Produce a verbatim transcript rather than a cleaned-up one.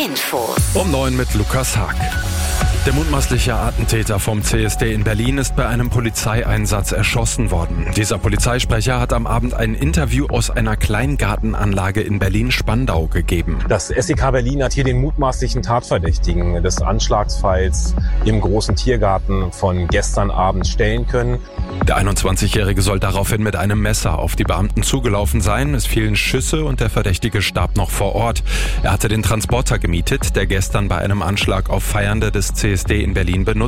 Infos. Um neun mit Lukas Haag. Der mutmaßliche Attentäter vom C S D in Berlin ist bei einem Polizeieinsatz erschossen worden. Dieser Polizeisprecher hat am Abend ein Interview aus einer Kleingartenanlage in Berlin-Spandau gegeben. Das S E K Berlin hat hier den mutmaßlichen Tatverdächtigen des Anschlagsfalls im großen Tiergarten von gestern Abend stellen können. Der einundzwanzigjährige soll daraufhin mit einem Messer auf die Beamten zugelaufen sein. Es fielen Schüsse und der Verdächtige starb noch vor Ort. Er hatte den Transporter gemietet, der gestern bei einem Anschlag auf Feiernde des C S D in Berlin benutzt